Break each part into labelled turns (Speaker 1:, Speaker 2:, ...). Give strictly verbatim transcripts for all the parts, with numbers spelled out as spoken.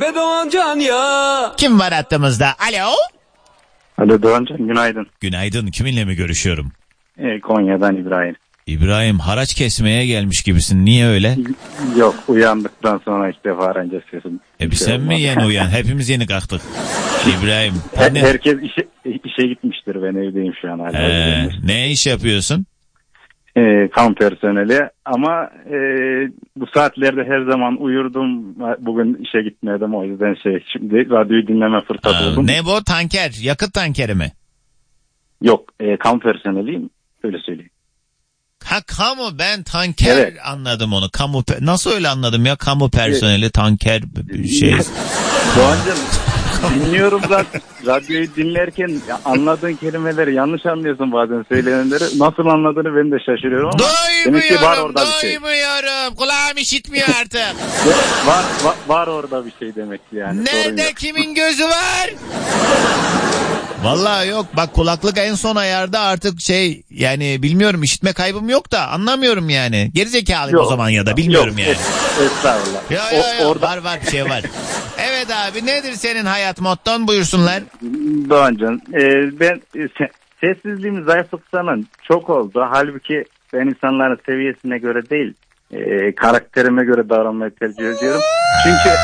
Speaker 1: be Doğancan ya.
Speaker 2: Kim var hattımızda? Alo.
Speaker 3: Alo Doğancan, günaydın.
Speaker 2: Günaydın. Kiminle mi görüşüyorum?
Speaker 3: Ee, Konya'dan İbrahim.
Speaker 2: İbrahim, haraç kesmeye gelmiş gibisin. Niye öyle?
Speaker 3: Yok, uyandıktan sonra ilk defa aranca sesim.
Speaker 2: E bir sen mi yeni uyan? Hepimiz yeni kalktık. İbrahim.
Speaker 3: Her,
Speaker 2: Hani...
Speaker 3: Herkes işe, işe gitmiştir. Ben evdeyim şu an.
Speaker 2: Ee, ne iş yapıyorsun?
Speaker 3: Ee, kamu personeli ama e, bu saatlerde her zaman uyurdum. Bugün işe gitmedim, o yüzden şey şimdi radyoyu dinleme fırsatı
Speaker 2: Aa,
Speaker 3: buldum.
Speaker 2: ne bu, tanker? Yakıt tankeri mi?
Speaker 3: Yok, e, kamu personeliyim, öyle söyleyeyim.
Speaker 2: Ha, kamu, ben tanker
Speaker 3: evet.
Speaker 2: Anladım onu. Kamu, nasıl öyle anladım ya? Kamu personeli, evet. Tanker şey.
Speaker 3: Doğancığım, dinliyorum zaten. Radyoyu dinlerken anladığın kelimeleri yanlış anlıyorsun bazen, söylenenleri. Nasıl anladığını ben de şaşırıyorum ama.
Speaker 2: Duymuyorum, duymuyorum. Şey. Kulağım işitmiyor artık.
Speaker 3: var, var, var orada bir şey demek ki yani.
Speaker 2: Nerede, kimin gözü var? Vallahi yok. Bak, kulaklık en son ayarda artık şey, yani bilmiyorum, işitme kaybım yok da anlamıyorum yani. Gerizekalıyım o zaman ya da bilmiyorum yok, yani.
Speaker 3: Estağfurullah.
Speaker 2: Ya ya ya, orada... var var bir şey var. Evet abi, nedir senin hayat motton, buyursunlar.
Speaker 3: Doğancan, e, ben se- sessizliğim zayıflık sanan çok oldu. Halbuki ben insanların seviyesine göre değil, e, karakterime göre davranmayı tercih ediyorum. Çünkü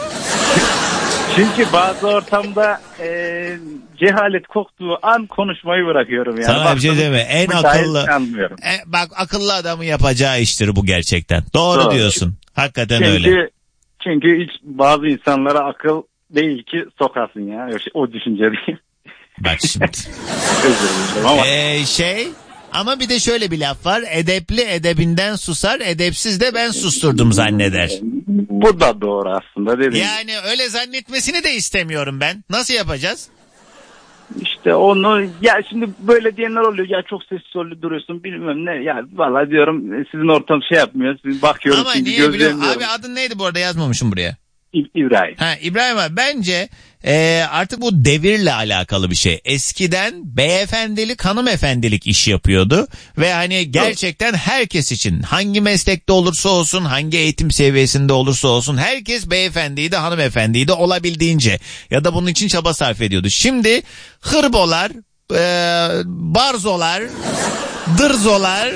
Speaker 3: çünkü bazı ortamda e, cehalet koktuğu an konuşmayı bırakıyorum yani.
Speaker 2: Sana bir şey deme, en akıllı e, bak akıllı adamın yapacağı iştir bu gerçekten. Doğru, Doğru. diyorsun. Hakikaten
Speaker 3: çünkü,
Speaker 2: öyle.
Speaker 3: Çünkü hiç bazı insanlara akıl değil ki sokasın ya. O düşünce değil.
Speaker 2: Bak şimdi.
Speaker 3: Özür dilerim ama.
Speaker 2: Ee, şey ama bir de şöyle bir laf var. Edepli edebinden susar, edepsiz de ben susturdum zanneder.
Speaker 3: Bu da doğru aslında, dedim.
Speaker 2: Yani öyle zannetmesini de istemiyorum ben. Nasıl yapacağız?
Speaker 3: İşte onu, ya şimdi böyle diyenler oluyor, ya çok sessiz duruyorsun bilmem ne, ya vallahi diyorum sizin ortam şey yapmıyor, sizin bakıyorum.
Speaker 2: Ama niye biliyorum abi, adın neydi bu arada, yazmamışım buraya.
Speaker 3: İbrahim.
Speaker 2: Ha, İbrahim abi, bence e, artık bu devirle alakalı bir şey. Eskiden beyefendilik, hanımefendilik iş yapıyordu ve hani gerçekten herkes için, hangi meslekte olursa olsun, hangi eğitim seviyesinde olursa olsun, herkes beyefendiydi, hanımefendiydi olabildiğince, ya da bunun için çaba sarf ediyordu. Şimdi hırbolar, e, barzolar, dırzolar,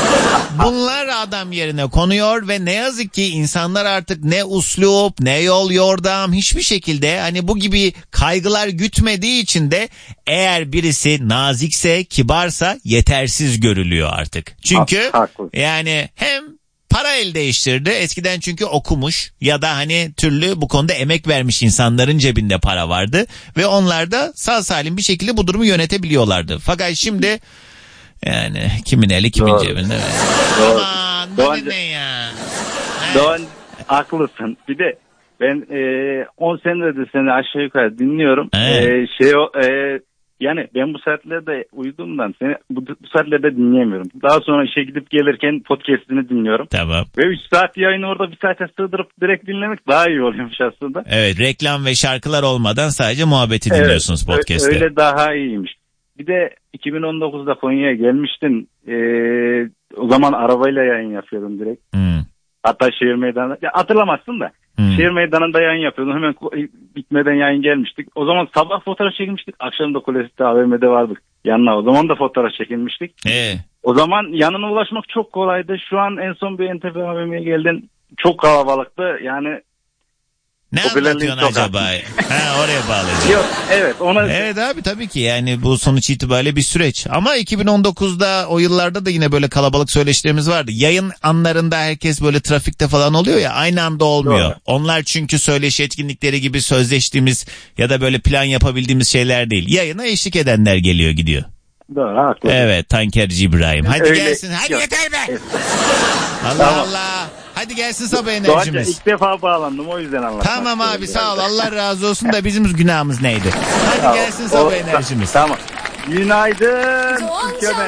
Speaker 2: bunlar adam yerine konuyor ve ne yazık ki insanlar artık ne uslup, ne yol yordam, hiçbir şekilde hani bu gibi kaygılar gütmediği için de eğer birisi nazikse, kibarsa yetersiz görülüyor artık. Çünkü yani hem para el değiştirdi eskiden, çünkü okumuş ya da hani türlü bu konuda emek vermiş insanların cebinde para vardı ve onlar da sağ salim bir şekilde bu durumu yönetebiliyorlardı. Fakat şimdi yani kimin eli kimin Doğru. cebinde.
Speaker 3: Doğru.
Speaker 2: Aman Doğan, ne ya.
Speaker 3: Doğan, haklısın. Bir de ben on e, senedir seni aşağı yukarı dinliyorum. E, şey o e, yani ben bu saatlerde uyuduğumdan seni bu, bu saatlerde dinleyemiyorum. Daha sonra işe gidip gelirken podcast'ini dinliyorum.
Speaker 2: Tamam.
Speaker 3: Ve üç saat yayını orada bir saate sığdırıp direkt dinlemek daha iyi oluyormuş aslında.
Speaker 2: Evet, reklam ve şarkılar olmadan sadece muhabbeti evet, dinliyorsunuz podcast'te.
Speaker 3: Öyle daha iyiymiş. Bir de iki bin on dokuzda Konya'ya gelmiştin. Ee, o zaman arabayla yayın yapıyordum direkt. Hmm. Hatta şehir meydanı. Ya hatırlamazsın da. Hmm. Şehir meydanında yayın yapıyordum. Hemen bitmeden yayın gelmiştik. O zaman sabah fotoğraf çekilmiştik. Akşam da Kulesi'de A V M'de vardık. Yanına o zaman da fotoğraf çekilmiştik.
Speaker 2: Ee?
Speaker 3: O zaman yanına ulaşmak çok kolaydı. Şu an en son bir N T V A V M'ye geldin. Çok kalabalıktı. Yani
Speaker 2: ne anlatıyorsun acaba? Ha, oraya bağlayacağım.
Speaker 3: Yok, evet. Ona...
Speaker 2: Evet abi, tabii ki yani bu sonuç itibariyle bir süreç. Ama iki bin on dokuzda o yıllarda da yine böyle kalabalık söyleşilerimiz vardı. Yayın anlarında herkes böyle trafikte falan oluyor ya, aynı anda olmuyor. Doğru. Onlar çünkü söyleşi etkinlikleri gibi sözleştiğimiz ya da böyle plan yapabildiğimiz şeyler değil. Yayına eşlik edenler geliyor gidiyor.
Speaker 3: Doğru, haklı.
Speaker 2: Evet, tankerci İbrahim. Hadi Öyle... gelsin. Hadi yok. Yeter be. Evet. Allah tamam. Allah. Hadi gelsin sabah enerjimiz.
Speaker 3: Doğanca ilk defa bağlandım, o yüzden anlatmak
Speaker 2: Tamam abi, sağ ol. Allah razı olsun da bizim günahımız neydi? Hadi tamam. gelsin sabah o, enerjimiz.
Speaker 3: Tamam. Günaydın.